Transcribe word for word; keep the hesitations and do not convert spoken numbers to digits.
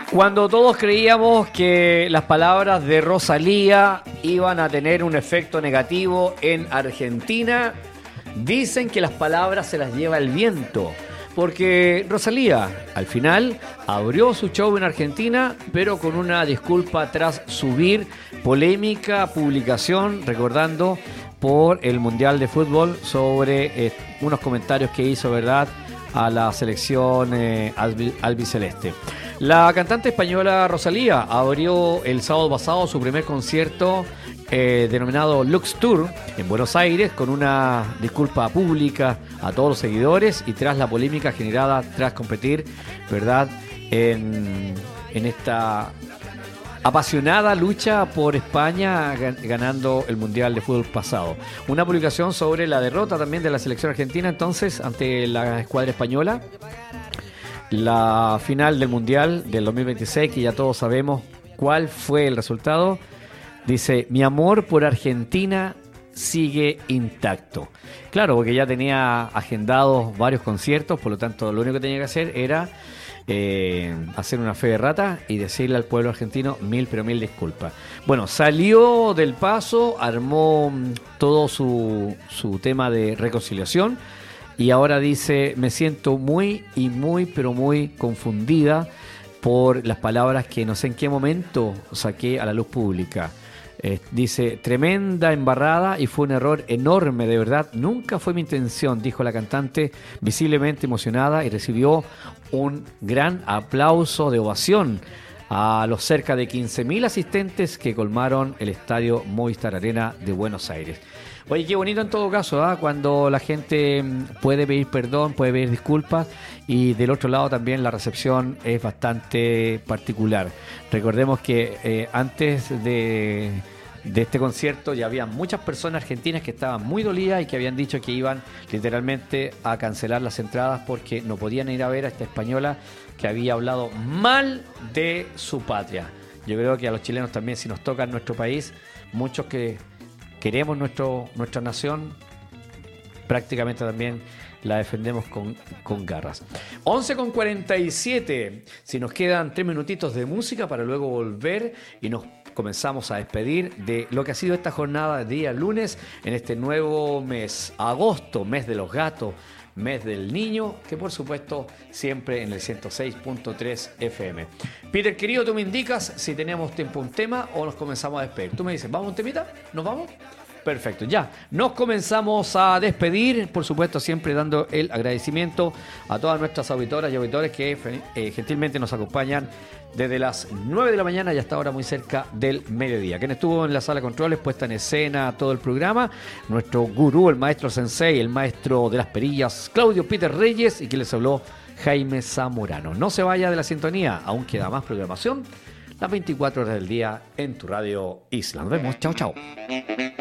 Cuando todos creíamos que las palabras de Rosalía iban a tener un efecto negativo en Argentina, dicen que las palabras se las lleva el viento. Porque Rosalía, al final, abrió su show en Argentina, pero con una disculpa tras subir polémica publicación, recordando por el Mundial de Fútbol sobre eh, unos comentarios que hizo, ¿verdad?, a la selección eh, albi, albiceleste. La cantante española Rosalía abrió el sábado pasado su primer concierto eh, denominado Lux Tour en Buenos Aires, con una disculpa pública a todos los seguidores y tras la polémica generada tras competir, ¿verdad?, en, en esta apasionada lucha por España ganando el Mundial de Fútbol pasado. Una publicación sobre la derrota también de la selección argentina entonces ante la escuadra española. La final del Mundial del dos mil veintiséis, que ya todos sabemos cuál fue el resultado. Dice: mi amor por Argentina sigue intacto. Claro, porque ya tenía agendados varios conciertos, por lo tanto lo único que tenía que hacer era eh, hacer una fe de rata y decirle al pueblo argentino mil pero mil disculpas. Bueno, salió del paso, armó todo su, su tema de reconciliación. Y ahora dice: me siento muy y muy, pero muy confundida por las palabras que no sé en qué momento saqué a la luz pública. Eh, dice: tremenda embarrada y fue un error enorme, de verdad. Nunca fue mi intención, dijo la cantante, visiblemente emocionada, y recibió un gran aplauso de ovación a los cerca de quince mil asistentes que colmaron el estadio Movistar Arena de Buenos Aires. Oye, qué bonito en todo caso, ¿eh? Cuando la gente puede pedir perdón, puede pedir disculpas, y del otro lado también la recepción es bastante particular. Recordemos que eh, antes de, de este concierto ya había muchas personas argentinas que estaban muy dolidas y que habían dicho que iban literalmente a cancelar las entradas porque no podían ir a ver a esta española que había hablado mal de su patria. Yo creo que a los chilenos también, si nos toca en nuestro país, muchos que queremos nuestro, nuestra nación, prácticamente también la defendemos con, con garras. once con cuarenta y siete. Si nos quedan tres minutitos de música para luego volver y nos comenzamos a despedir de lo que ha sido esta jornada de día lunes en este nuevo mes, agosto, mes de los gatos, mes del niño, que por supuesto siempre en el ciento seis punto tres F M. Peter, querido, tú me indicas si tenemos tiempo un tema o nos comenzamos a despedir. Tú me dices, ¿vamos a un temita? ¿Nos vamos? Perfecto, ya. Nos comenzamos a despedir, por supuesto siempre dando el agradecimiento a todas nuestras auditoras y auditores que eh, gentilmente nos acompañan desde las nueve de la mañana y hasta ahora muy cerca del mediodía. Quien estuvo en la sala de controles, puesta en escena todo el programa, nuestro gurú, el maestro sensei, el maestro de las perillas, Claudio Peter Reyes, y quien les habló, Jaime Zamorano. No se vaya de la sintonía, aún queda más programación, las veinticuatro horas del día en tu radio Isla. Nos vemos, chao, chao.